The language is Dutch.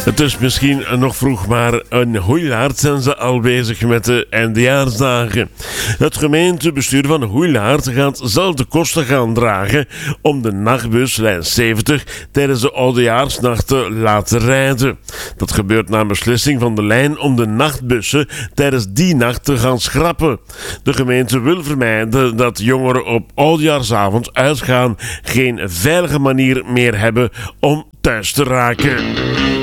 Het is misschien nog vroeg, maar in Hoeilaard zijn ze al bezig met de eindejaarsdagen. Het gemeentebestuur van Hoeilaard gaat zelf de kosten gaan dragen om de nachtbus lijn 70 tijdens de oudejaarsnacht te laten rijden. Dat gebeurt na een beslissing van de lijn om de nachtbussen tijdens die nacht te gaan schrappen. De gemeente wil vermijden dat jongeren op oudejaarsavond uitgaan geen veilige manier meer hebben om thuis te raken.